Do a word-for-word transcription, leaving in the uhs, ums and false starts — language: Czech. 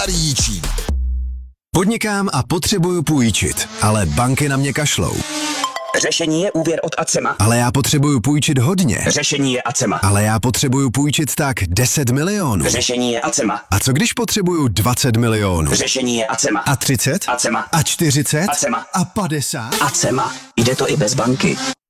Starý Jičín. Podnikám a potřebuju půjčit, ale banky na mě kašlou. Řešení je úvěr od Acema. Ale já potřebuju půjčit hodně. Řešení je Acema. Ale já potřebuju půjčit tak deset milionů. Řešení je Acema. A co když potřebuju dvacet milionů? Řešení je Acema. A třicet? Acema. A čtyřicet? Acema. A padesát? Acema. Jde to i bez banky.